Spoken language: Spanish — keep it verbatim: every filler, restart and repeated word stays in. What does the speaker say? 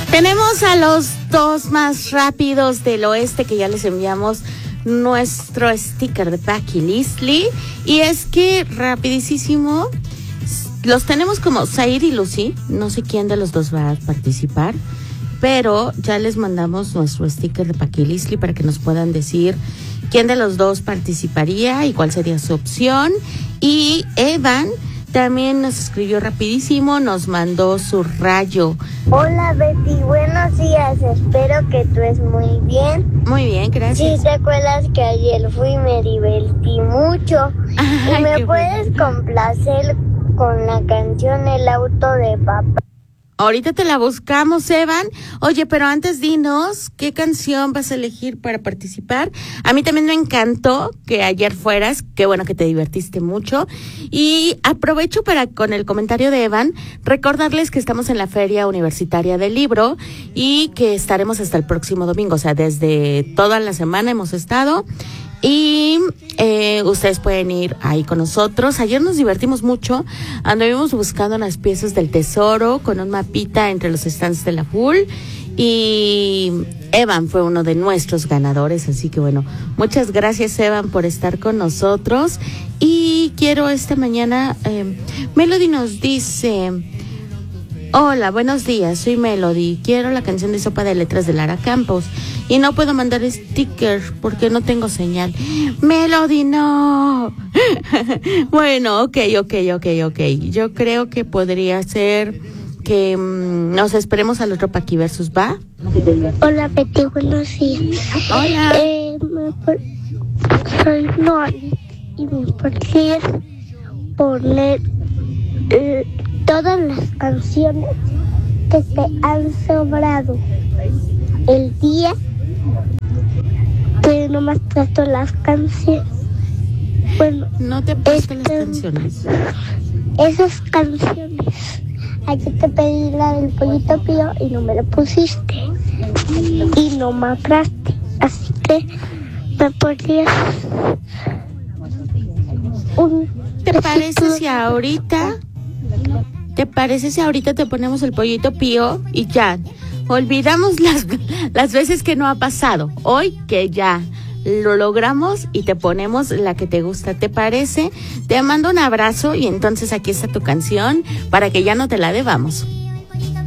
Tenemos a los dos más rápidos del oeste que ya les enviamos nuestro sticker de Paqui Listli. Y es que rapidísimo, los tenemos como Zair y Lucy. No sé quién de los dos va a participar, pero ya les mandamos nuestro sticker de Paqui Listli para que nos puedan decir quién de los dos participaría y cuál sería su opción. Y Evan también nos escribió rapidísimo, nos mandó su rayo. Hola Betty, buenos días, espero que tú estés muy bien. Muy bien, gracias. Sí, ¿te acuerdas que ayer fui y me divertí mucho? Ay, ¿y me puedes bueno. complacer con la canción El auto de papá? Ahorita te la buscamos, Evan. Oye, pero antes dinos, ¿qué canción vas a elegir para participar? A mí también me encantó que ayer fueras, qué bueno que te divertiste mucho. Y aprovecho para, con el comentario de Evan, recordarles que estamos en la Feria Universitaria del Libro y que estaremos hasta el próximo domingo, o sea, desde toda la semana hemos estado. Y eh, ustedes pueden ir ahí con nosotros. Ayer nos divertimos mucho. Anduvimos buscando unas piezas del tesoro con un mapita entre los stands de la Full. Y Evan fue uno de nuestros ganadores. Así que bueno, muchas gracias Evan por estar con nosotros. Y quiero esta mañana, eh, Melody nos dice: hola, buenos días, soy Melody. Quiero la canción de Sopa de Letras de Lara Campos. Y no puedo mandar sticker porque no tengo señal. Melody, no. Bueno, ok, ok, ok, ok. Yo creo que podría ser que mmm, nos esperemos al otro Paqui Versus, ¿va? Hola Betty, buenos días. Hola. Eh, me por... Soy Noali y me podrías poner eh, todas las canciones que te han sobrado el día que nomás trato las canciones. Bueno, no te paso las este, canciones. Esas canciones. Ayer te pedí la del Pollito Pío y no me la pusiste. Y no me aplaste. Así que me podrías un ¿Te parece si ahorita? ¿Te parece si ahorita te ponemos el Pollito Pío y ya? Olvidamos las, las veces que no ha pasado. Hoy que ya lo logramos y te ponemos la que te gusta. ¿Te parece? Te mando un abrazo y entonces aquí está tu canción para que ya no te la debamos.